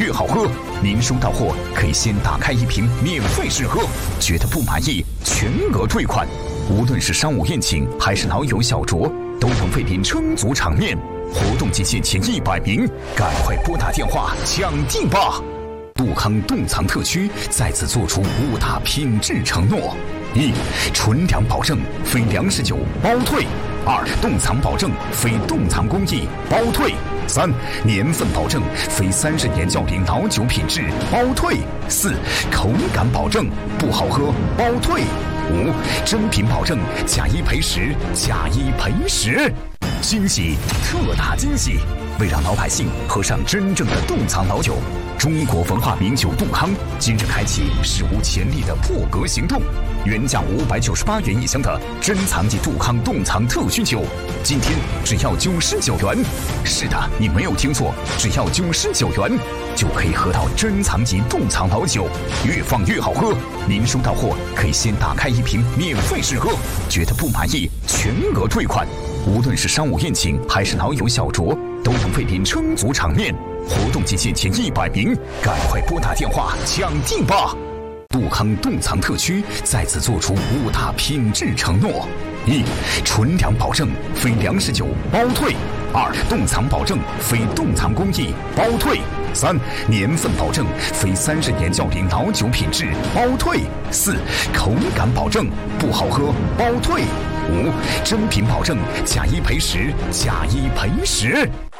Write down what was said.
越好喝。您收到货可以先打开一瓶免费试喝，觉得不满意全额退款。无论是商务宴请还是老友小酌，都能为您撑足场面。活动期限前100名，赶快拨打电话抢订吧！杜康冻藏特区再次做出5大品质承诺：一、纯粮保证，非粮食酒包退；2、冻藏保证，非冻藏工艺包退；3、年份保证，非30年较龄老酒品质包退；4、口感保证，不好喝包退；5、真品保证，假一赔10，假一赔10。惊喜，特大惊喜！为让老百姓喝上真正的冻藏老酒，中国文化名酒杜康今日开启史无前例的破格行动。原价598元一箱的珍藏级杜康冻藏特需酒，今天只要99元。是的，你没有听错，只要99元就可以喝到珍藏级冻藏老酒，越放越好喝。您收到货可以先打开一瓶免费试喝，觉得不满意全额退款。无论是商务宴请还是老友小酌，都能为您撑足场面。活动期限前100名，赶快拨打电话抢订吧！杜康冻藏特区再次做出5大品质承诺：一、纯粮保证，非粮食酒包退；2、冻藏保证，非冻藏工艺包退；3、年份保证，非30年较龄老酒品质包退；4、口感保证，不好喝包退；5、真品保证，假一赔10，假一赔10。